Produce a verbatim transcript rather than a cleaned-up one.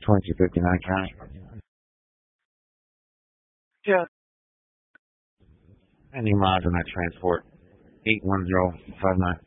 twenty fifty-nine County. Yeah. Any miles on that transport? eight one zero five nine.